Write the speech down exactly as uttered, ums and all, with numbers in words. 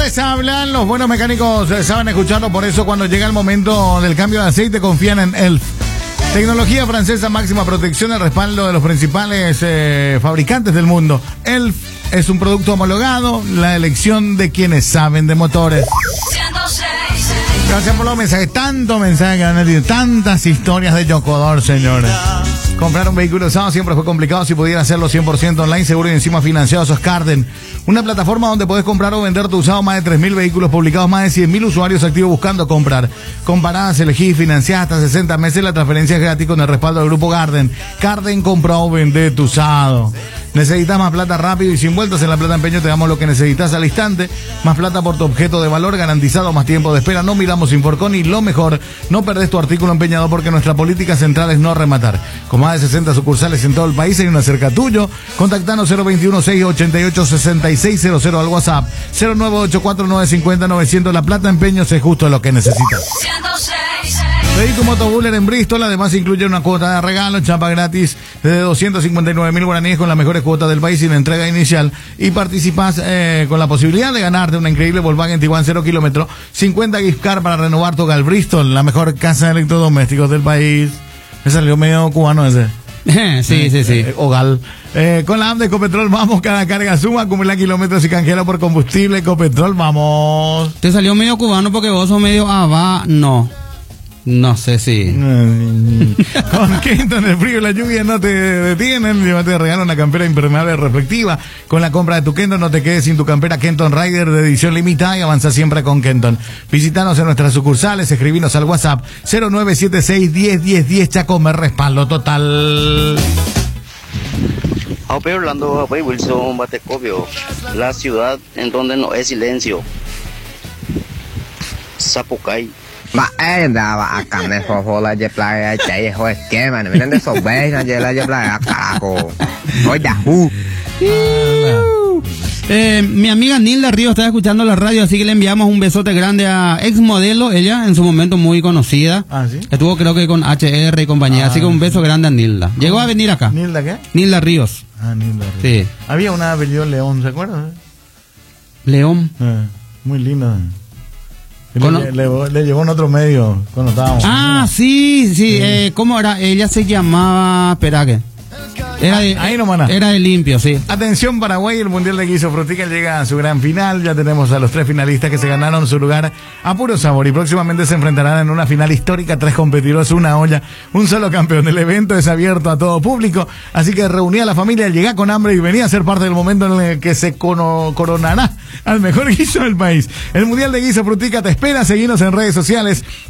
les hablan, los buenos mecánicos saben escucharlo, por eso cuando llega el momento del cambio de aceite confían en Elf. Tecnología francesa, máxima protección, el respaldo de los principales eh, fabricantes del mundo. Elf es un producto homologado, la elección de quienes saben de motores. Gracias por los mensajes, tanto mensaje que han tenido, tantas historias de Yocodor, señores. Comprar un vehículo usado siempre fue complicado. Si pudiera hacerlo cien por ciento online, seguro y encima financiado, sos Carden. Una plataforma donde podés comprar o vender tu usado. Más de tres mil vehículos publicados, más de cien mil usuarios activos buscando comprar. Comparás, elegís, financiás hasta sesenta meses. La transferencia es gratis con el respaldo del grupo Carden. Carden, compra o vende tu usado. Necesitas más plata rápido y sin vueltas. En La Plata Empeño te damos lo que necesitas al instante. Más plata por tu objeto de valor garantizado, más tiempo de espera. No miramos Inforcón y lo mejor, no perdés tu artículo empeñado porque nuestra política central es no rematar. Con más de sesenta sucursales en todo el país, hay una cerca tuyo. Contactanos cero veintiuno, seiscientos ochenta y ocho, sesenta y seis cero cero al WhatsApp cero nueve ocho cuatro nueve cinco cero novecientos. La Plata Empeños es justo lo que necesitas. Pedí tu motobuller en Bristol, además incluye una cuota de regalo, chapa gratis de doscientos cincuenta y nueve mil guaraníes con las mejores cuotas del país sin entrega inicial y participás eh, con la posibilidad de ganarte una increíble Volkswagen Tiguan cero kilómetros, cincuenta gift card para renovar tu hogar. Bristol, la mejor casa de electrodomésticos del país. Me salió medio cubano ese. sí, sí, sí. Eh, Hogal. Eh, con la app de Ecopetrol, vamos, cada carga suma, acumula kilómetros y canjea por combustible. Ecopetrol, vamos. Te salió medio cubano porque vos sos medio ava, no. No sé si. Con Kenton, el frío y la lluvia no te detienen. Llévate de regalo una campera impermeable reflectiva. Con la compra de tu Kenton no te quedes sin tu campera Kenton Rider de edición limitada y avanza siempre con Kenton. Visítanos en nuestras sucursales, escribinos al WhatsApp cero nueve siete seis, diez, diez, diez. Chacome, respaldo total. Aupe Orlando, Aupe Wilson, Batecopio, la ciudad en donde no es silencio. Zapucay. Mà em đã bà cầm này phô phô là dẹp lại chạy hồi kê mà mình đến sổ bê nó dẹp lại dẹp lại carajo. Hoy da hu. Eh, mi amiga Nilda Ríos está escuchando la radio, así que le enviamos un besote grande a ex modelo, ella en su momento muy conocida. Ah, ¿sí? Estuvo creo que con H R y compañía, ah, así que un beso grande a Nilda. Llegó a venir acá. ¿Nilda qué? Nilda Ríos. Ah, Nilda Ríos. Sí. Había una apellido León, ¿se acuerdan? León. Eh, muy linda. Le, le, le, le llevó en otro medio cuando estábamos. Ah, sí, sí. sí. Eh, ¿Cómo era? Ella se llamaba. Espera que. Era de, Ahí nomás. Era de limpio, sí. Atención Paraguay, el Mundial de Guiso Frutica llega a su gran final. Ya tenemos a los tres finalistas que se ganaron su lugar a puro sabor y próximamente se enfrentarán en una final histórica. Tres competidores, una olla, un solo campeón. El evento es abierto a todo público, así que reuní a la familia, llegá con hambre y vení a ser parte del momento en el que se cono, coronará al mejor guiso del país. El Mundial de Guiso Frutica te espera. Seguinos en redes sociales